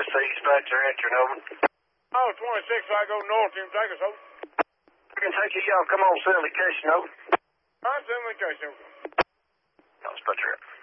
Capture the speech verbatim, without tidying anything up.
dispatcher entering, over. Oh, twenty-six, I go north and take us, over. I can take you, y'all come on syndication, over. All right, syndication, over. Dispatcher.